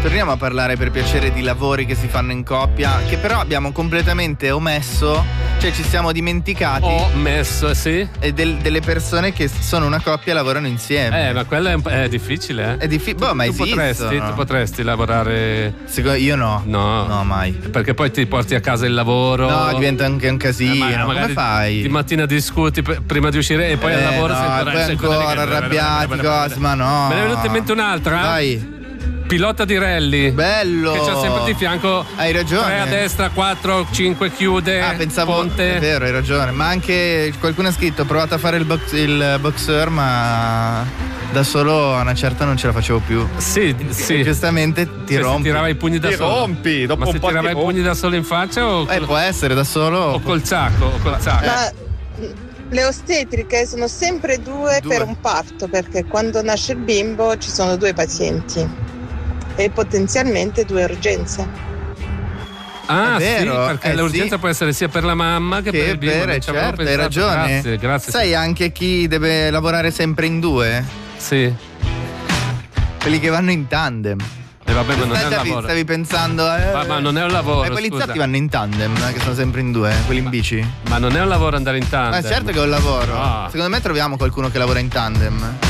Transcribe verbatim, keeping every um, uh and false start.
Torniamo a parlare per piacere di lavori che si fanno in coppia, che però abbiamo completamente omesso, cioè ci siamo dimenticati. Ho messo, sì. E del, delle persone che sono una coppia e lavorano insieme. Eh, ma quello è, un, è difficile, eh? È difficile, boh, ma tu esistono. potresti, tu potresti lavorare. Secondo, io no. No. No, mai. Perché poi ti porti a casa il lavoro. No, diventa anche un casino. Eh, ma Come fai? Di mattina discuti p- prima di uscire e poi eh, al lavoro no, sei poi ancora arrabbiati, cose, ma no. Me ne è venuta in mente un'altra. Vai. Pilota di rally. Bello. Che c'ha sempre di fianco. Hai ragione. tre a destra, quattro, cinque chiude. Ah, pensavo. Ponte. È vero, hai ragione. Ma anche qualcuno ha scritto: ho provato a fare il, box, il boxer, ma da solo a una certa non ce la facevo più. Sì, sì. E giustamente ti Cioè, rompi. Si tirava i pugni da ti solo. rompi, dopo ma un si po' tirava ti i pugni da solo in faccia o. Eh, può essere da solo. O col sacco. O col sacco. Ma le ostetriche sono sempre due, Due. per un parto, perché quando nasce il bimbo ci sono due pazienti e potenzialmente due urgenze. Ah, È vero, sì, perché eh, l'urgenza sì. può essere sia per la mamma che, Che per il bimbo. vero, Non ci avevo certo, hai pensato. ragione. Grazie, grazie. Sai anche chi deve lavorare sempre in due? Sì. Quelli che vanno in tandem. E vabbè, ma non è un stavi, lavoro. stavi pensando eh, Ma, ma non è un lavoro. Ma i poliziotti scusa. vanno in tandem, eh, che sono sempre in due, quelli in bici. Ma non è un lavoro andare in tandem. Ma certo che è un lavoro. Ah. Secondo me troviamo qualcuno che lavora in tandem.